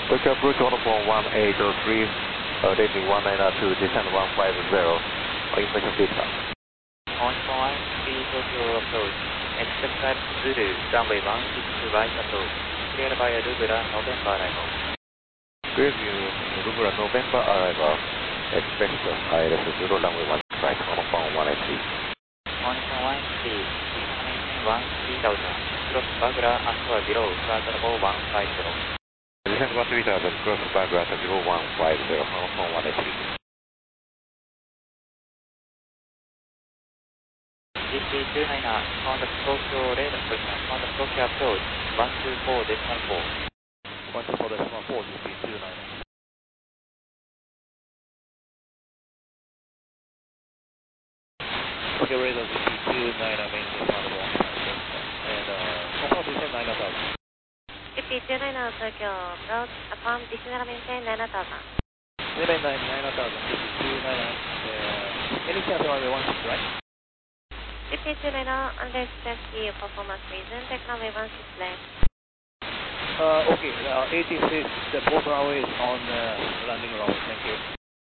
Tokyo Approach 141.803, dating 1902, descent 150, information feedback. On point, speed Tokyo approach, expect type Zulu, runway 16 right approach, cleared by Lubra November arrival. Preview Lubra November arrival, expect ILS 0 runway 16 right, on 183. On point, speed, 3000, cross Bagra Aqua below, flight level 150. Descent 3000, cross Bagra at 0150, on 183. GC29, contact Tokyo radar position, contact Tokyo approach, 124 decimal 4. 124 decimal 4, GC29. Tokyo radar GC29, maintain audible, and confirm descent 9000. GP29 Tokyo approach, upon descent maintain 9000. Maintain 9000, GP29, any chance runway 16 right? GP29 under safety performance reason, take runway 16 left. Okay, 86, the both runway is on landing runway, thank you.